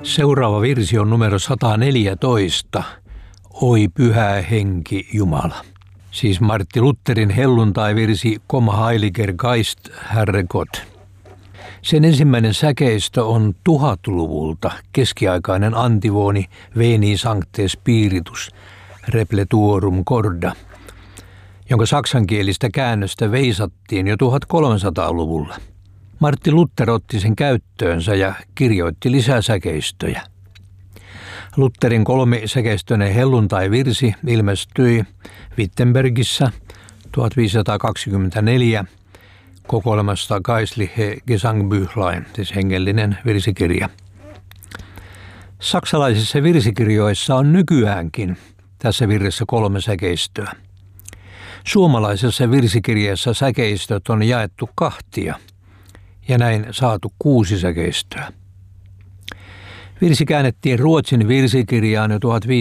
Seuraava virsi on numero 114. Oi pyhä henki Jumala. Siis Martti Lutherin helluntai-virsi Kom heiliger Geist, Herregott. Sen ensimmäinen säkeistö on 1000-luvulta keskiaikainen antivooni Veni Sancte Spiritus, Repletuorum Corda, jonka saksankielistä käännöstä veisattiin jo 1300-luvulla. Martti Luther otti sen käyttöönsä ja kirjoitti lisää säkeistöjä. Lutherin 3-säkeistöinen helluntai-virsi ilmestyi Wittenbergissä 1524 kokoelmasta Geistliche Gesangbüchlein, siis hengellinen virsikirja. Saksalaisissa virsikirjoissa on nykyäänkin tässä virressä 3 säkeistöä. Suomalaisessa virsikirjassa säkeistöt on jaettu 2 ja näin saatu 6 säkeistöä. Virsi käännettiin Ruotsin virsikirjaan jo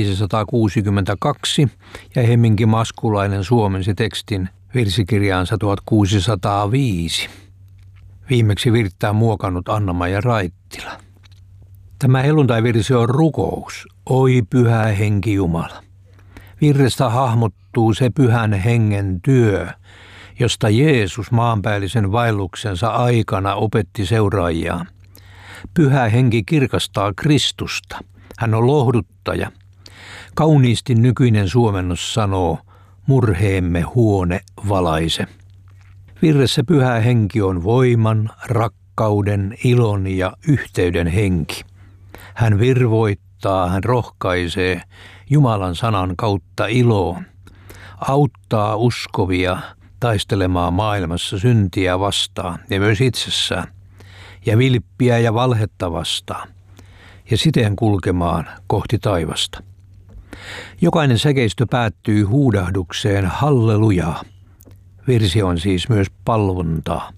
1562 ja Hemminki Maskulainen suomensi tekstin virsikirjaansa 1605. Viimeksi virttää muokannut Anna-Maija Raittila. Tämä helluntai-virsi on rukous, oi pyhä henki Jumala. Virrestä hahmottuu se pyhän hengen työ, josta Jeesus maanpäällisen vaelluksensa aikana opetti seuraajiaan. Pyhä henki kirkastaa Kristusta. Hän on lohduttaja. Kauniisti nykyinen suomennos sanoo, murheemme huone valaise. Virressä pyhä henki on voiman, rakkauden, ilon ja yhteyden henki. Hän virvoittaa, hän rohkaisee Jumalan sanan kautta iloon, auttaa uskovia taistelemaan maailmassa syntiä vastaan ja myös itsessään, ja vilppiä ja valhetta vastaan, ja siten kulkemaan kohti taivasta. Jokainen säkeistö päättyy huudahdukseen hallelujaa. Virsi on siis myös palvontaa.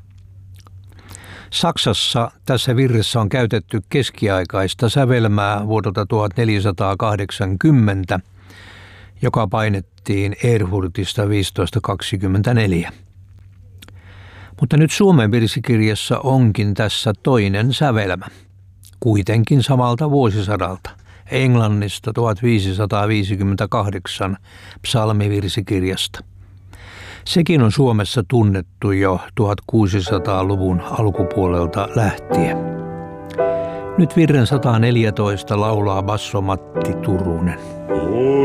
Saksassa tässä virressä on käytetty keskiaikaista sävelmää vuodelta 1480, joka painettiin Erfurtista 1524. Mutta nyt Suomen virsikirjassa onkin tässä toinen sävelmä, kuitenkin samalta vuosisadalta, Englannista 1558 psalmivirsikirjasta. Sekin on Suomessa tunnettu jo 1600-luvun alkupuolelta lähtien. Nyt virren 114 laulaa basso Matti Turunen.